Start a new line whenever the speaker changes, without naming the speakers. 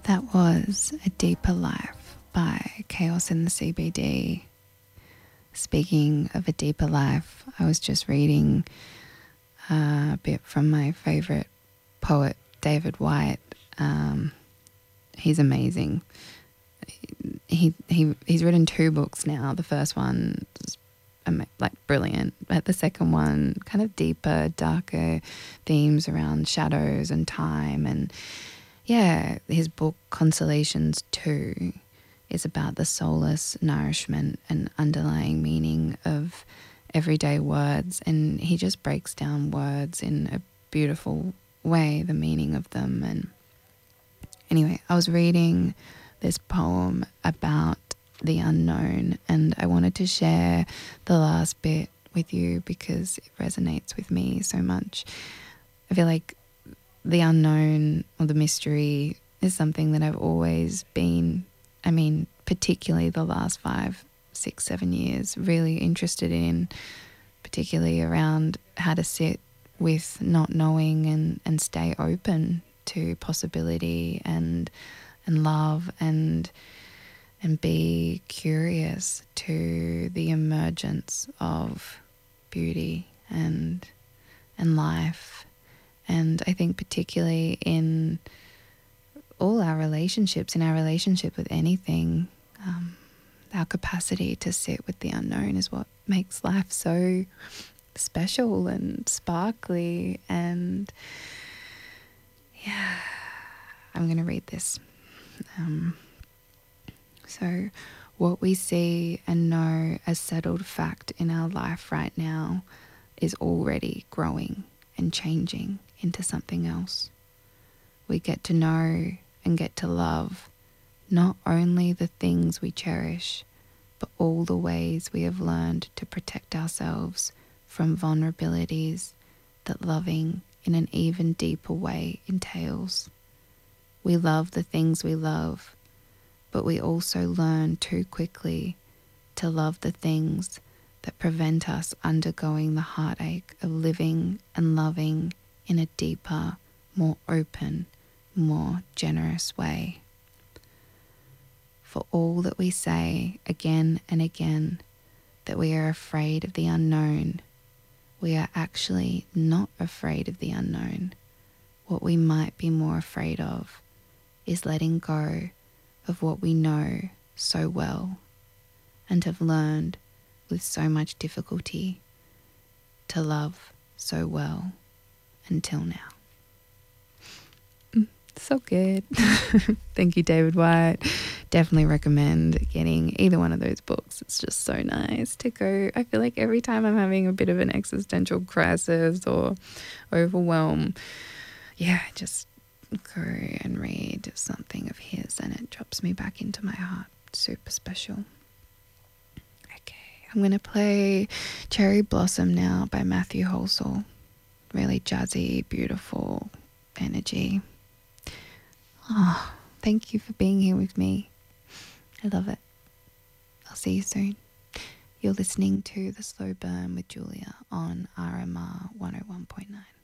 That was A Deeper Life by Chaos in the CBD. Speaking of a deeper life, I was just reading a bit from my favourite poet, David Whyte. He's amazing. He's written 2 books now. The first one is brilliant, but the second one kind of deeper, darker themes around shadows and time. And yeah, his book Consolations 2 is about the soulless nourishment and underlying meaning of everyday words, and he just breaks down words in a beautiful way, the meaning of them. And anyway, I was reading this poem about the unknown, and I wanted to share the last bit with you because it resonates with me so much. I feel like the unknown or the mystery is something that I've always been, particularly the last 5, 6, 7 years, really interested in, particularly around how to sit with not knowing and stay open to possibility and love and be curious to the emergence of beauty and life. And I think particularly in all our relationships, in our relationship with anything, our capacity to sit with the unknown is what makes life so special and sparkly. And yeah, I'm going to read this. So what we see and know as settled fact in our life right now is already growing and changing into something else. We get to know and get to love not only the things we cherish, but all the ways we have learned to protect ourselves from vulnerabilities that loving in an even deeper way entails. We love the things we love, but we also learn too quickly to love the things that prevent us undergoing the heartache of living and loving in a deeper, more open, more generous way. For all that we say again and again that we are afraid of the unknown, we are actually not afraid of the unknown. What we might be more afraid of is letting go of what we know so well and have learned with so much difficulty to love so well until now. So good. Thank you, David Whyte. Definitely recommend getting either one of those books. It's just so nice to go. I feel like every time I'm having a bit of an existential crisis or overwhelm, just go and read something of his and it drops me back into my heart. Super special. Okay, I'm going to play Cherry Blossom now by Matthew Halsall. Really jazzy, beautiful energy. Oh, thank you for being here with me. I love it. I'll see you soon. You're listening to The Slow Burn with Julia on RMR 101.9.